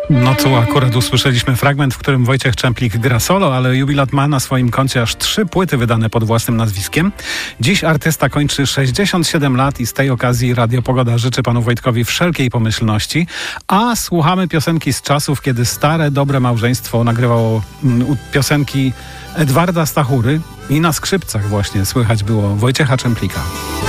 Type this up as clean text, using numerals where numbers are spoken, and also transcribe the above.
No tu akurat usłyszeliśmy fragment, w którym Wojciech Czemplik gra solo, ale jubilat ma na swoim koncie aż 3 płyty wydane pod własnym nazwiskiem. Dziś artysta kończy 67 lat i z tej okazji Radio Pogoda życzy panu Wojtkowi wszelkiej pomyślności, a słuchamy piosenki z czasów, kiedy stare, dobre małżeństwo nagrywało piosenki Edwarda Stachury i na skrzypcach właśnie słychać było Wojciecha Czemplika.